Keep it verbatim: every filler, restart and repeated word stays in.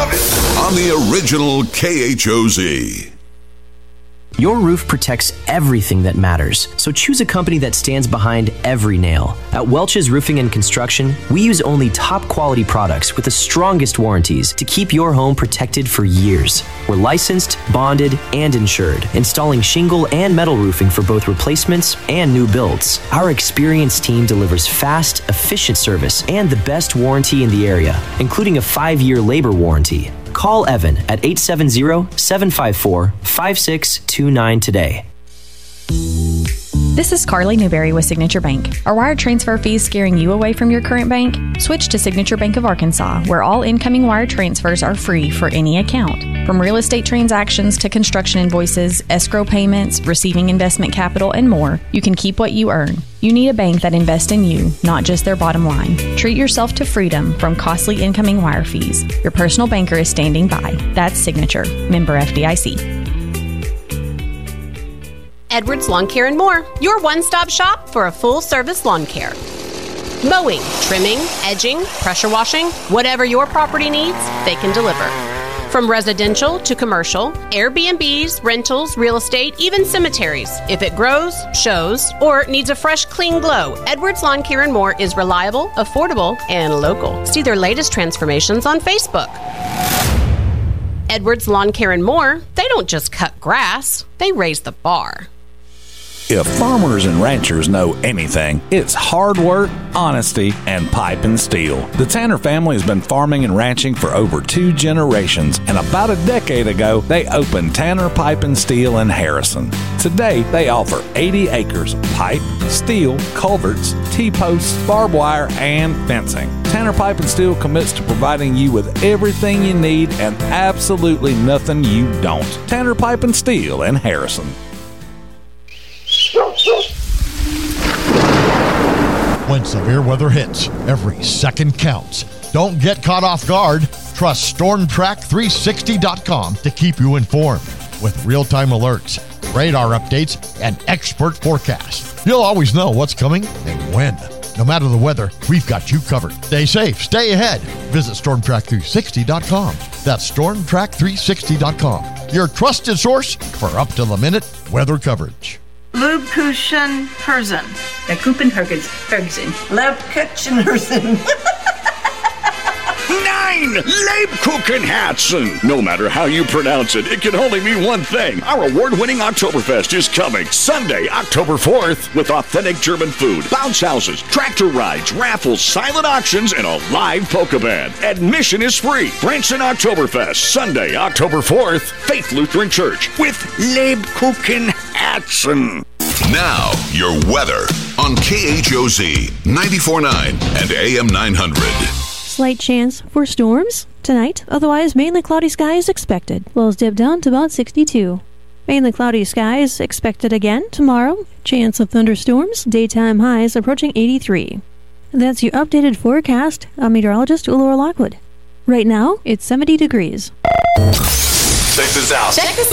on the original K H O Z. Your roof protects everything that matters, so choose a company that stands behind every nail. At Welch's Roofing and Construction, we use only top quality products with the strongest warranties to keep your home protected for years. We're licensed, bonded, and insured, installing shingle and metal roofing for both replacements and new builds. Our experienced team delivers fast, efficient service and the best warranty in the area, including a five-year labor warranty. Call Evan at eight seven zero, seven five four, five six two nine today. This is Carly Newberry with Signature Bank. Are wire transfer fees scaring you away from your current bank? Switch to Signature Bank of Arkansas, where all incoming wire transfers are free for any account. From real estate transactions to construction invoices, escrow payments, receiving investment capital, and more, you can keep what you earn. You need a bank that invests in you, not just their bottom line. Treat yourself to freedom from costly incoming wire fees. Your personal banker is standing by. That's Signature. Member F D I C. Edwards Lawn Care and More, your one-stop shop for a full-service lawn care. Mowing, trimming, edging, pressure washing, whatever your property needs, they can deliver. From residential to commercial, Airbnbs, rentals, real estate, even cemeteries. If it grows, shows, or needs a fresh, clean glow, Edwards Lawn Care and More is reliable, affordable, and local. See their latest transformations on Facebook. Edwards Lawn Care and More, they don't just cut grass, they raise the bar. If farmers and ranchers know anything, it's hard work, honesty, and pipe and steel. The Tanner family has been farming and ranching for over two generations, and about a decade ago, they opened Tanner Pipe and Steel in Harrison. Today, they offer eighty acres of pipe, steel, culverts, T-posts, barbed wire, and fencing. Tanner Pipe and Steel commits to providing you with everything you need and absolutely nothing you don't. Tanner Pipe and Steel in Harrison. When severe weather hits, every second counts. Don't get caught off guard. Trust Storm Track three sixty dot com to keep you informed. With real-time alerts, radar updates, and expert forecasts, you'll always know what's coming and when. No matter the weather, we've got you covered. Stay safe, stay ahead. Visit Storm Track three sixty dot com. That's Storm Track three sixty dot com, your trusted source for up-to-the-minute weather coverage. Leibkuchen Herzen. Der Kupenherzen. Leibkuchen Herzen. Nine! Leibkuchenherzen! No matter how you pronounce it, it can only mean one thing. Our award-winning Oktoberfest is coming Sunday, October fourth, with authentic German food, bounce houses, tractor rides, raffles, silent auctions, and a live polka band. Admission is free. Branson Oktoberfest, Sunday, October fourth, Faith Lutheran Church, with Leibkuchenherzen. Now, your weather on K H O Z ninety-four point nine and A M nine hundred. Slight chance for storms tonight, otherwise mainly cloudy skies expected. Lows dip down to about sixty-two. Mainly cloudy skies expected again tomorrow. Chance of thunderstorms, daytime highs approaching eighty-three. That's your updated forecast. I'm meteorologist Laura Lockwood. Right now, it's seventy degrees. Check this out. Check this